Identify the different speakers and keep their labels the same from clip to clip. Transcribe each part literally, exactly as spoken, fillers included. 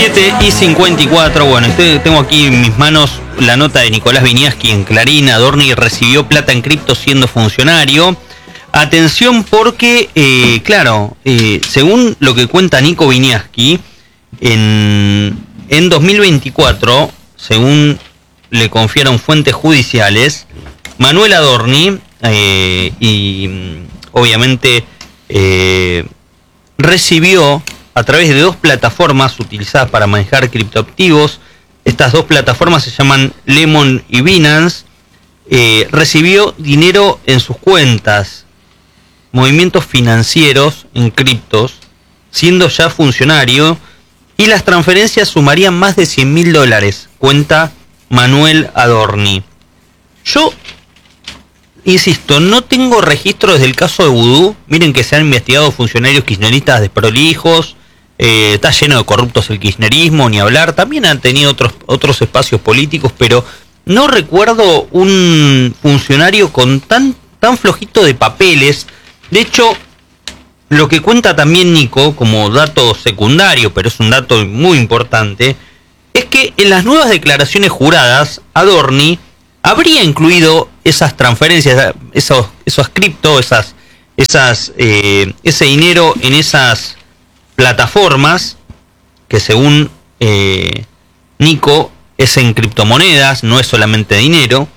Speaker 1: siete y cincuenta y cuatro. Bueno, tengo aquí en mis manos la nota de Nicolás Viñaski en Clarín. Adorni recibió plata en cripto siendo funcionario. Atención porque, eh, claro, eh, según lo que cuenta Nico Viñaski, en, en dos mil veinticuatro, según le confiaron fuentes judiciales, Manuel Adorni, eh, y obviamente eh, recibió a través de dos plataformas utilizadas para manejar criptoactivos. Estas dos plataformas se llaman Lemon y Binance. Eh, recibió dinero en sus cuentas, movimientos financieros en criptos, siendo ya funcionario, y las transferencias sumarían más de cien mil dólares, cuenta Manuel Adorni. Yo, insisto, no tengo registros del caso de Vudú. Miren que se han investigado funcionarios kirchneristas desprolijos. Eh, está lleno de corruptos el kirchnerismo, ni hablar. También han tenido otros, otros espacios políticos, pero no recuerdo un funcionario con tan, tan flojito de papeles. De hecho, lo que cuenta también Nico, como dato secundario, pero es un dato muy importante, es que en las nuevas declaraciones juradas, Adorni habría incluido esas transferencias, esos, esos cripto, esas, esas, eh, ese dinero en esas plataformas, que según eh, Nico es en criptomonedas, no es solamente dinero.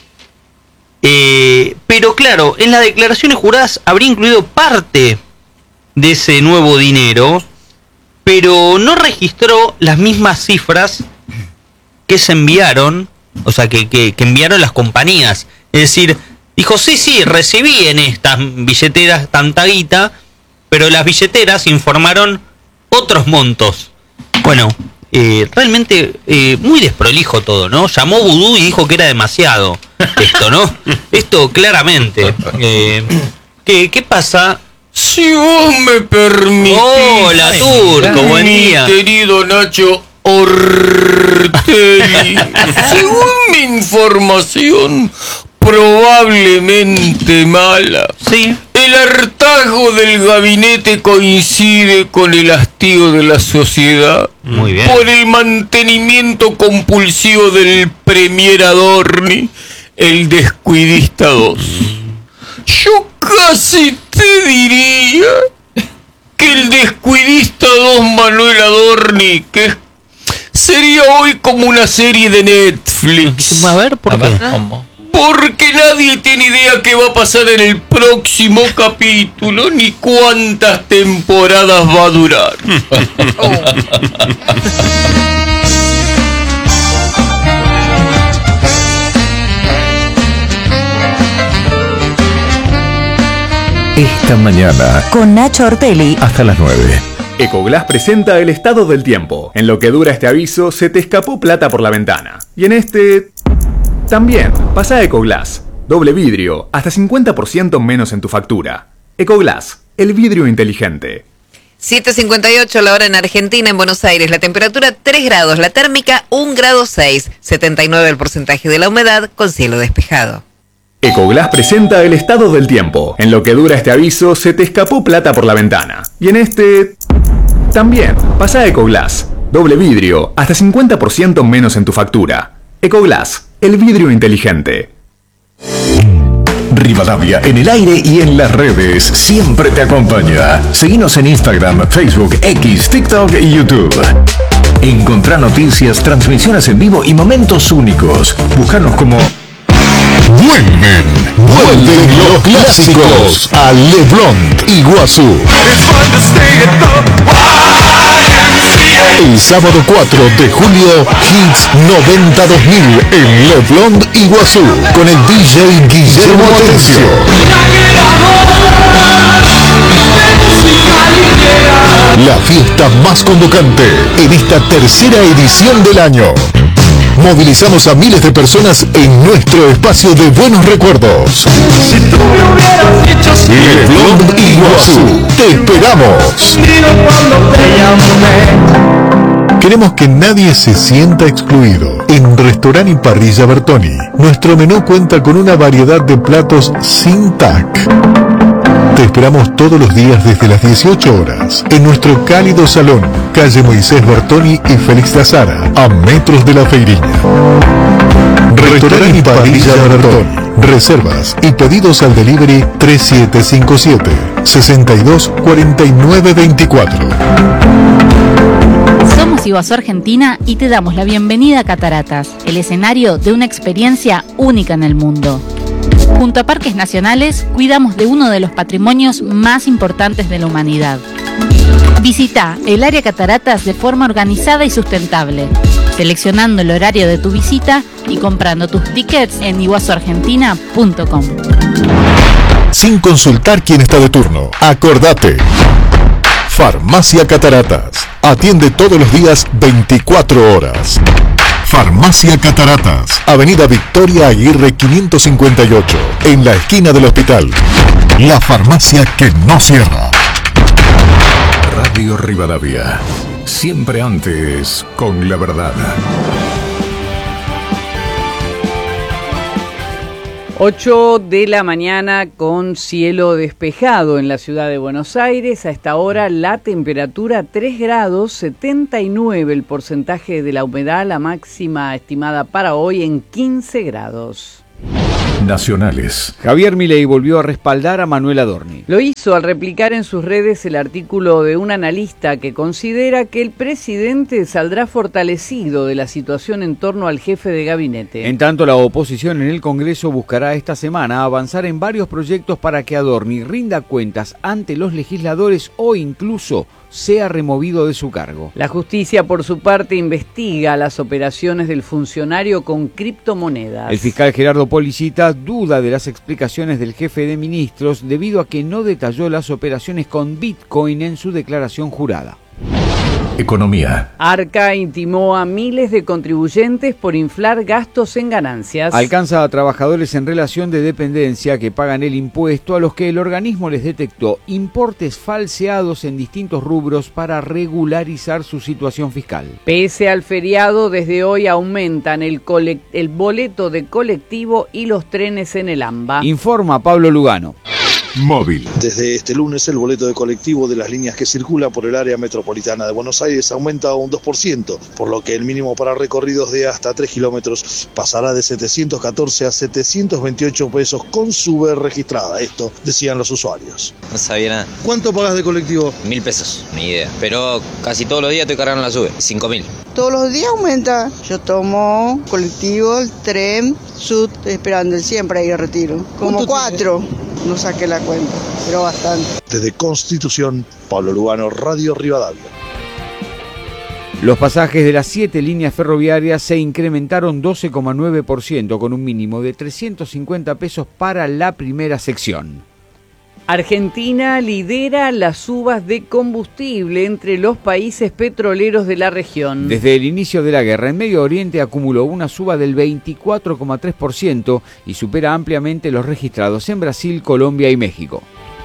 Speaker 1: Eh, pero claro, en las declaraciones juradas habría incluido parte de ese nuevo dinero, pero no registró las mismas cifras que se enviaron, o sea, que, que, que enviaron las compañías. Es decir, dijo, sí, sí, recibí en estas billeteras tanta guita, pero las billeteras informaron otros montos. Bueno, eh, realmente eh, muy desprolijo todo, ¿no? Llamó Vudú y dijo que era demasiado esto, ¿no? Esto claramente. Eh, ¿qué, ¿Qué pasa?
Speaker 2: Si vos me permitís.
Speaker 1: Hola, Turco, buen día.
Speaker 2: Mi querido Nacho Ortelli. Según mi información, probablemente mala,
Speaker 1: sí,
Speaker 2: el hartazgo del gabinete coincide con el hastío de la sociedad.
Speaker 1: Muy bien.
Speaker 2: Por el mantenimiento compulsivo del Premier Adorni, el descuidista dos. Yo casi te diría que el descuidista dos Manuel Adorni, que sería hoy como una serie de Netflix.
Speaker 1: A ver, ¿por qué?
Speaker 2: ¿Cómo? Porque nadie tiene idea qué va a pasar en el próximo capítulo, ni cuántas temporadas va a durar. Oh.
Speaker 3: Esta mañana
Speaker 4: con Nacho Ortelli
Speaker 3: hasta las nueve.
Speaker 5: Ecoglass presenta el estado del tiempo. En lo que dura este aviso, se te escapó plata por la ventana. Y en este... también, pasa a Ecoglass. Doble vidrio, hasta cincuenta por ciento menos en tu factura. Ecoglass, el vidrio inteligente.
Speaker 6: siete cincuenta y ocho la hora en Argentina, en Buenos Aires. La temperatura tres grados, la térmica un grado seis. setenta y nueve el porcentaje de la humedad, con cielo despejado.
Speaker 5: Ecoglass presenta el estado del tiempo. En lo que dura este aviso, se te escapó plata por la ventana. Y en este... también, pasa a Ecoglass. Doble vidrio, hasta cincuenta por ciento menos en tu factura. Ecoglass, el vidrio inteligente.
Speaker 3: Rivadavia en el aire y en las redes siempre te acompaña. Seguinos en Instagram, Facebook, X, TikTok y YouTube. Encontrá noticias, transmisiones en vivo y momentos únicos. Búscanos como Vuelven, vuelven los clásicos a LeBlond, Iguazú. El sábado cuatro de julio, Hits noventa dos mil en LeBlond, Iguazú, con el D J Guillermo Atencio. La fiesta más convocante en esta tercera edición del año. Movilizamos a miles de personas en nuestro espacio de buenos recuerdos.
Speaker 7: Si tú me hubieras dicho sí,
Speaker 3: LeBlond Iguazú, te esperamos.
Speaker 7: Cuando te llamé.
Speaker 3: Queremos que nadie se sienta excluido. En Restaurant y Parrilla Bertoni, nuestro menú cuenta con una variedad de platos sin tac.
Speaker 4: Te esperamos todos los días desde las dieciocho horas en nuestro cálido salón, calle Moisés Bertoni y Félix de Azara, a metros de la Feiriña. Restaurante y Parrilla Bertoni. Reservas y pedidos al delivery tres siete cinco siete, seis dos cuatro nueve dos cuatro.
Speaker 8: Somos Iguazú Argentina y te damos la bienvenida a Cataratas, el escenario de una experiencia única en el mundo. Junto a Parques Nacionales, cuidamos de uno de los patrimonios más importantes de la humanidad. Visita el área Cataratas de forma organizada y sustentable, seleccionando el horario de tu visita y comprando tus tickets en iguazu argentina punto com.
Speaker 4: Sin consultar quién está de turno, acordate. Farmacia Cataratas. Atiende todos los días veinticuatro horas. Farmacia Cataratas, Avenida Victoria Aguirre quinientos cincuenta y ocho, en la esquina del hospital. La farmacia que no cierra.
Speaker 3: Radio Rivadavia. Siempre antes con la verdad.
Speaker 9: ocho de la mañana con cielo despejado en la ciudad de Buenos Aires. A esta hora la temperatura tres grados, setenta y nueve el porcentaje de la humedad, la máxima estimada para hoy en quince grados.
Speaker 3: Nacionales.
Speaker 10: Javier Milei volvió a respaldar a Manuel Adorni.
Speaker 9: Lo hizo al replicar en sus redes el artículo de un analista que considera que el presidente saldrá fortalecido de la situación en torno al jefe de gabinete.
Speaker 10: En tanto, la oposición en el Congreso buscará esta semana avanzar en varios proyectos para que Adorni rinda cuentas ante los legisladores o incluso sea removido de su cargo.
Speaker 9: La justicia, por su parte, investiga las operaciones del funcionario con criptomonedas.
Speaker 10: El fiscal Gerardo Policita duda de las explicaciones del jefe de ministros debido a que no detalló las operaciones con Bitcoin en su declaración jurada.
Speaker 3: Economía.
Speaker 9: Arca intimó a miles de contribuyentes por inflar gastos en ganancias.
Speaker 10: Alcanza a trabajadores en relación de dependencia que pagan el impuesto a los que el organismo les detectó importes falseados en distintos rubros para regularizar su situación fiscal.
Speaker 9: Pese al feriado, desde hoy aumentan el, el boleto de colectivo y los trenes en el AMBA.
Speaker 10: Informa Pablo Lugano.
Speaker 3: Móvil.
Speaker 11: Desde este lunes el boleto de colectivo de las líneas que circulan por el área metropolitana de Buenos Aires aumenta un dos por ciento, por lo que el mínimo para recorridos de hasta tres kilómetros pasará de setecientos catorce a setecientos veintiocho pesos con sube registrada. Esto decían los usuarios.
Speaker 12: No sabía nada.
Speaker 11: ¿Cuánto pagas de colectivo?
Speaker 12: Mil pesos, ni idea. Pero casi todos los días estoy cargando la sube, cinco mil.
Speaker 13: Todos los días aumenta. Yo tomo colectivo, el tren, sud, esperando el siempre ahí a retiro. Como cuatro. No saqué la cuenta, pero bastante.
Speaker 11: Desde Constitución, Pablo Lugano, Radio Rivadavia.
Speaker 10: Los pasajes de las siete líneas ferroviarias se incrementaron doce coma nueve por ciento con un mínimo de trescientos cincuenta pesos para la primera sección.
Speaker 9: Argentina lidera las subas de combustible entre los países petroleros de la región.
Speaker 10: Desde el inicio de la guerra en Medio Oriente acumuló una suba del veinticuatro coma tres por ciento y supera ampliamente los registrados en Brasil, Colombia y México.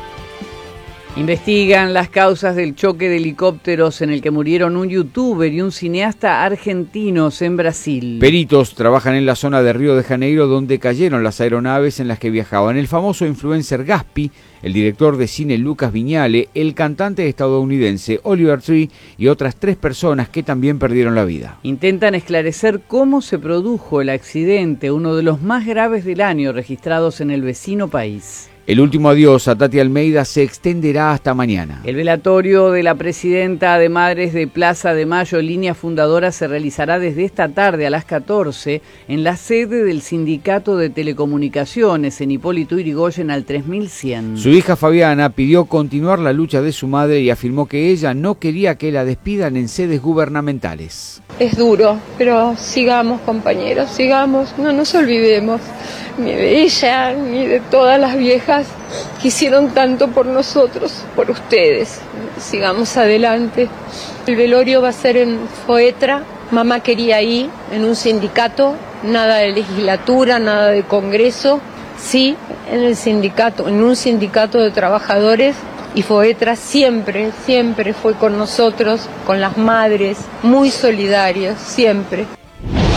Speaker 9: Investigan las causas del choque de helicópteros en el que murieron un youtuber y un cineasta argentinos en Brasil.
Speaker 10: Peritos trabajan en la zona de Río de Janeiro donde cayeron las aeronaves en las que viajaban el famoso influencer Gaspi, el director de cine Lucas Viñale, el cantante estadounidense Oliver Tree y otras tres personas que también perdieron la vida.
Speaker 9: Intentan esclarecer cómo se produjo el accidente, uno de los más graves del año registrados en el vecino país.
Speaker 10: El último adiós a Tati Almeida se extenderá hasta mañana.
Speaker 9: El velatorio de la presidenta de Madres de Plaza de Mayo, línea fundadora, se realizará desde esta tarde a las catorce en la sede del Sindicato de Telecomunicaciones en Hipólito Yrigoyen al tres mil cien.
Speaker 10: Su hija Fabiana pidió continuar la lucha de su madre y afirmó que ella no quería que la despidan en sedes gubernamentales.
Speaker 14: Es duro, pero sigamos, compañeros, sigamos, no nos olvidemos ni de ella, ni de todas las viejas que hicieron tanto por nosotros, por ustedes. Sigamos adelante. El velorio va a ser en Foetra. Mamá quería ir en un sindicato, nada de legislatura, nada de congreso. Sí, en el sindicato, en un sindicato de trabajadores. Y Foetra siempre, siempre fue con nosotros, con las madres, muy solidarios, siempre.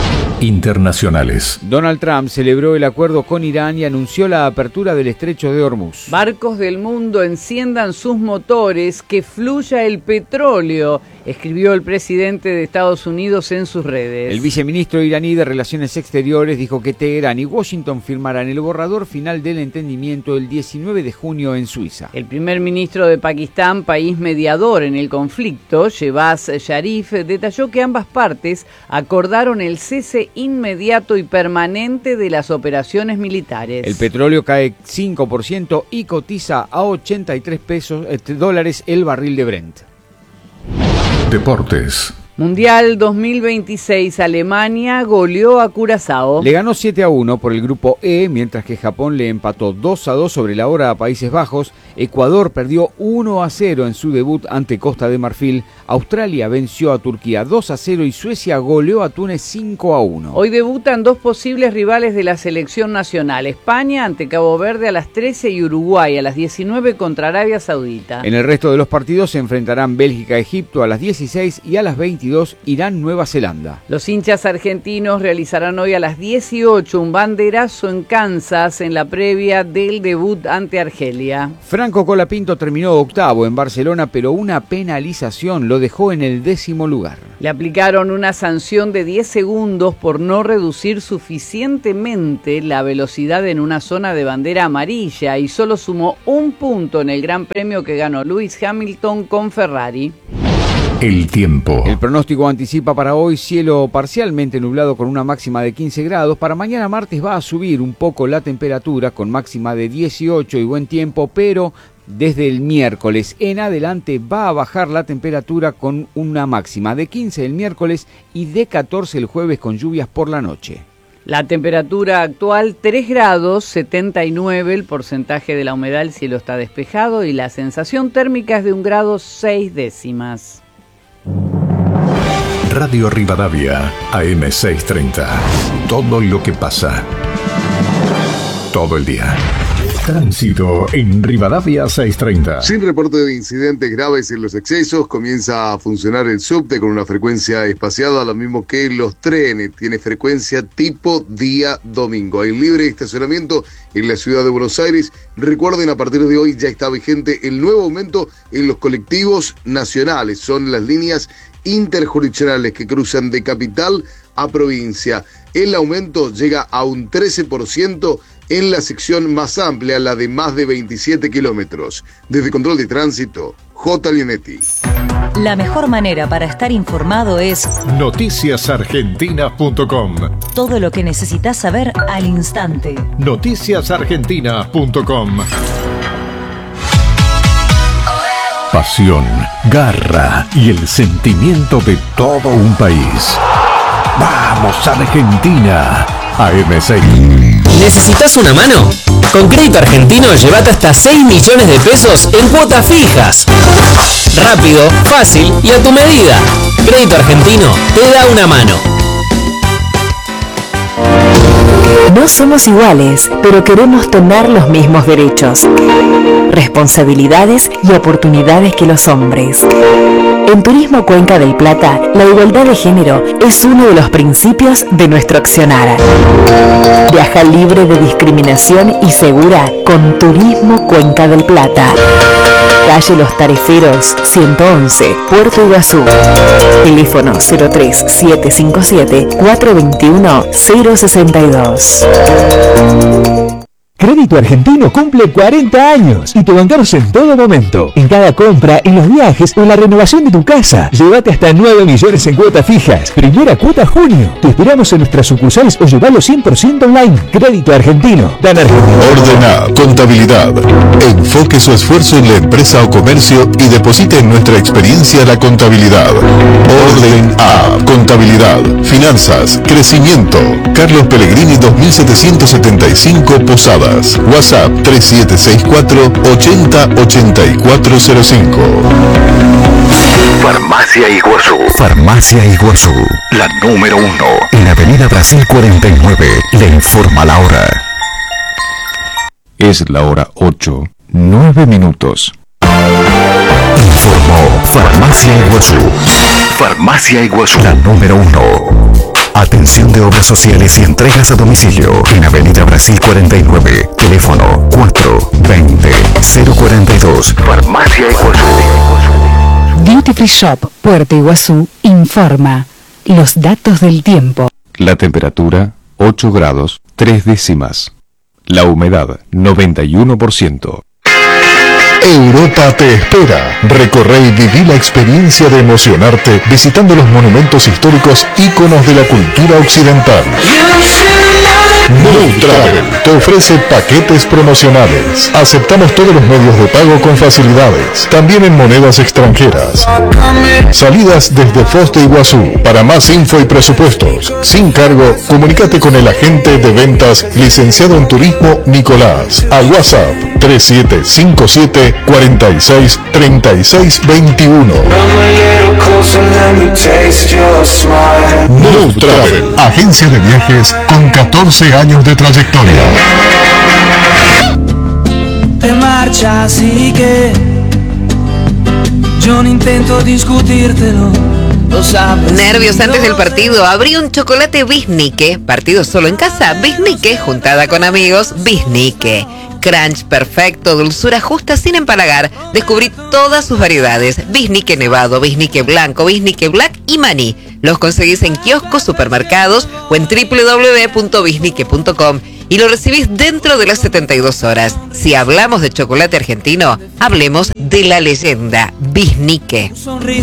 Speaker 3: Internacionales.
Speaker 10: Donald Trump celebró el acuerdo con Irán y anunció la apertura del estrecho de Hormuz.
Speaker 9: Barcos del mundo, enciendan sus motores, que fluya el petróleo, escribió el presidente de Estados Unidos en sus redes.
Speaker 10: El viceministro iraní de Relaciones Exteriores dijo que Teherán y Washington firmarán el borrador final del entendimiento el diecinueve de junio en Suiza.
Speaker 9: El primer ministro de Pakistán, país mediador en el conflicto, Shehbaz Sharif, detalló que ambas partes acordaron el cese inmediato y permanente de las operaciones militares.
Speaker 10: El petróleo cae cinco por ciento y cotiza a ochenta y tres pesos, este, dólares el barril de Brent.
Speaker 3: Deportes.
Speaker 9: Mundial dos mil veintiséis, Alemania goleó a Curazao.
Speaker 10: Le ganó siete a uno por el grupo E, mientras que Japón le empató dos a dos sobre la hora a Países Bajos. Ecuador perdió uno a cero en su debut ante Costa de Marfil. Australia venció a Turquía dos a cero y Suecia goleó a Túnez cinco a uno.
Speaker 9: Hoy debutan dos posibles rivales de la selección nacional. España ante Cabo Verde a las trece y Uruguay a las diecinueve contra Arabia Saudita.
Speaker 10: En el resto de los partidos se enfrentarán Bélgica-Egipto a las dieciséis y a las veintidós Irán-Nueva Zelanda.
Speaker 9: Los hinchas argentinos realizarán hoy a las dieciocho un banderazo en Kansas en la previa del debut ante Argelia.
Speaker 10: Franco Colapinto terminó octavo en Barcelona, pero una penalización lo dejó en el décimo lugar.
Speaker 9: Le aplicaron una sanción de diez segundos por no reducir suficientemente la velocidad en una zona de bandera amarilla y solo sumó un punto en el Gran Premio que ganó Lewis Hamilton con Ferrari.
Speaker 3: El tiempo.
Speaker 10: El pronóstico anticipa para hoy cielo parcialmente nublado con una máxima de quince grados. Para mañana martes va a subir un poco la temperatura con máxima de dieciocho y buen tiempo, pero desde el miércoles en adelante va a bajar la temperatura con una máxima de quince el miércoles y de catorce el jueves con lluvias por la noche.
Speaker 9: La temperatura actual tres grados, setenta y nueve el porcentaje de la humedad, el cielo está despejado y la sensación térmica es de un grado seis décimas.
Speaker 3: Radio Rivadavia, A M seiscientos treinta. Todo lo que pasa. Todo el día. Tránsito en Rivadavia seiscientos treinta.
Speaker 15: Sin reporte de incidentes graves en los excesos, comienza a funcionar el subte con una frecuencia espaciada, lo mismo que los trenes. Tiene frecuencia tipo día domingo. Hay libre estacionamiento en la ciudad de Buenos Aires. Recuerden, a partir de hoy ya está vigente el nuevo aumento en los colectivos nacionales. Son las líneas interjurisdiccionales que cruzan de capital a provincia. El aumento llega a un trece por ciento en la sección más amplia, la de más de veintisiete kilómetros. Desde Control de Tránsito, J. Lionetti.
Speaker 16: La mejor manera para estar informado es
Speaker 3: noticias argentinas punto com.
Speaker 16: Todo lo que necesitas saber al instante.
Speaker 3: noticias argentinas punto com. Pasión, garra y el sentimiento de todo un país. ¡Vamos, Argentina! A M seis.
Speaker 17: ¿Necesitas una mano? Con Crédito Argentino llévate hasta seis millones de pesos en cuotas fijas. Rápido, fácil y a tu medida. Crédito Argentino te da una mano.
Speaker 18: No somos iguales, pero queremos tener los mismos derechos, responsabilidades y oportunidades que los hombres. En Turismo Cuenca del Plata, la igualdad de género es uno de los principios de nuestro accionar. Viaja libre de discriminación y segura con Turismo Cuenca del Plata. Calle Los Tariferos, ciento once, Puerto Iguazú. Teléfono cero tres siete cinco siete cuatro dos uno cero seis dos.
Speaker 19: Crédito Argentino cumple cuarenta años y te bancamos en todo momento. En cada compra, en los viajes o en la renovación de tu casa. Llévate hasta nueve millones en cuotas fijas. Primera cuota junio. Te esperamos en nuestras sucursales o llevalo cien por ciento online. Crédito Argentino. Dan Argentino.
Speaker 4: Ordena Contabilidad. Enfoque su esfuerzo en la empresa o comercio y deposite en nuestra experiencia la contabilidad. Orden A. Contabilidad. Finanzas. Crecimiento. Carlos Pellegrini dos mil setecientos setenta y cinco Posadas. WhatsApp tres siete seis cuatro ochenta ochenta y cuatro cero cinco.
Speaker 3: Farmacia Iguazú. Farmacia Iguazú, la número uno. En Avenida Brasil cuarenta y nueve. Le informa la hora. Es la hora ocho, nueve minutos. Informó Farmacia Iguazú. Farmacia Iguazú, la número uno. Atención de obras sociales y entregas a domicilio en Avenida Brasil cuarenta y nueve, teléfono cuatro veinte cero cuarenta y dos. Farmacia Iguazú.
Speaker 18: Duty Free Shop Puerto Iguazú informa los datos del tiempo.
Speaker 20: La temperatura ocho grados tres décimas. La humedad noventa y uno por ciento.
Speaker 4: Europa te espera. Recorre y viví la experiencia de emocionarte visitando los monumentos históricos íconos de la cultura occidental. New Travel te ofrece paquetes promocionales. Aceptamos todos los medios de pago con facilidades, también en monedas extranjeras. Salidas desde Foz de Iguazú. Para más info y presupuestos, sin cargo, comunícate con el agente de ventas licenciado en turismo Nicolás al WhatsApp tres siete cinco siete cuatro seis tres seis dos uno. New Travel, agencia de viajes con catorce años de trayectoria.
Speaker 7: Te marcha, así que yo no intento discutírtelo.
Speaker 6: Nervios antes del partido. Abrí un chocolate Bisnique. Partido solo en casa. Bisnique. Juntada con amigos. Bisnique. Crunch perfecto, dulzura justa sin empalagar. Descubrí todas sus variedades. Bisnique nevado, Bisnique blanco, Bisnique black y maní. Los conseguís en kioscos, supermercados o en doble u doble u doble u punto bisnique punto com y lo recibís dentro de las setenta y dos horas. Si hablamos de chocolate argentino, hablemos de la leyenda Bisnique.